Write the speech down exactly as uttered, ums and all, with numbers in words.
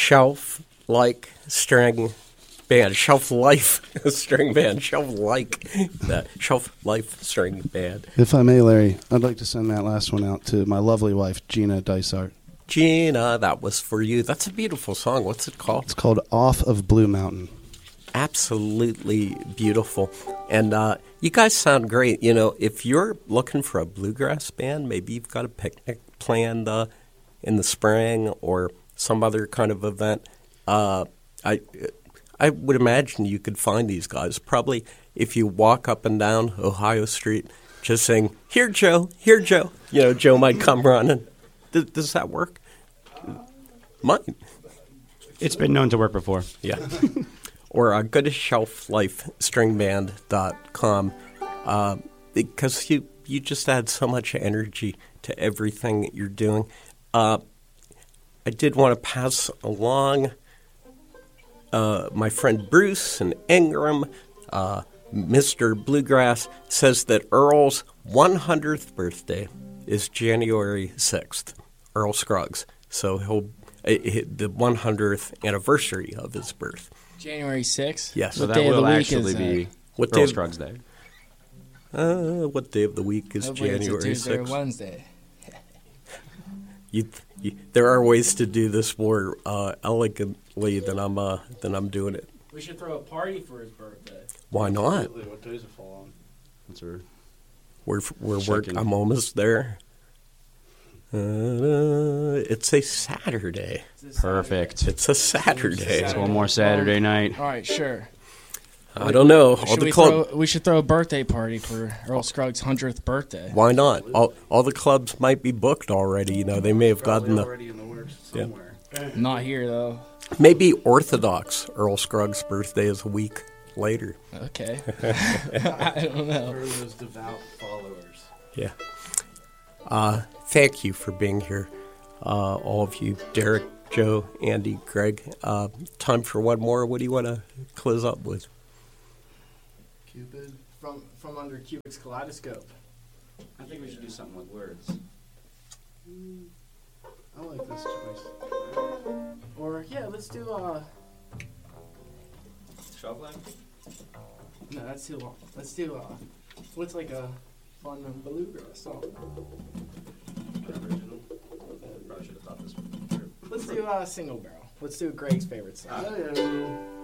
shelf-like string band, shelf-life string band, shelf-like, uh, shelf-life string band. If I may, Larry, I'd like to send that last one out to my lovely wife, Gina Dysart. Gina, that was for you. That's a beautiful song. What's it called? It's called Off of Blue Mountain. Absolutely beautiful. And uh, you guys sound great. You know, if you're looking for a bluegrass band, maybe you've got a picnic planned uh, in the spring or some other kind of event. Uh, I I would imagine you could find these guys. Probably if you walk up and down Ohio Street just saying, "Here, Joe, here, Joe." You know, Joe might come running. Does, does that work? Might. It's been known to work before. Yeah. Or uh, go to shelf life string band dot com uh, because you, you just add so much energy to everything that you're doing. Uh, I did want to pass along uh, my friend Bruce in Ingram. Uh, Mister Bluegrass says that Earl's one hundredth birthday is January sixth, Earl Scruggs. So he'll uh, the one hundredth anniversary of his birth. January sixth? Yes. So What that day of will the week actually is that? be What Earl day- Scruggs Day. Uh, what day of the week is Hopefully it's a January Tuesday or sixth? Wednesday. You, you, there are ways to do this more uh, elegantly than I'm uh, than I'm doing it. We should throw a party for his birthday. Why not? What days it fall on? That's our We're we're work. Checking. I'm almost there. Uh, it's a Saturday. perfect. It's a Saturday. It's one more Saturday night. All right, sure. I don't know. All Should the we, club. throw, we should throw a birthday party for Earl Scruggs' hundredth birthday. Why not? All all the clubs might be booked already. You know, they may have gotten the already in the works Yeah. somewhere. Not here, though. maybe Orthodox Earl Scruggs' birthday is a week later. Okay. I don't know. For those devout followers. Yeah. Uh, thank you for being here, uh, all of you. Derek, Joe, Andy, Greg. Uh, time for one more. What do you want to close up with? Cupid. From from under Cubic's kaleidoscope. I think we should do something with words. I like this choice. Or yeah, let's do uh. Shelf No, that's too long. Let's do uh. What's like a fun bluegrass song? Probably should have thought this one. Let's do uh single barrel. Let's do Greg's favorite song. Oh, yeah.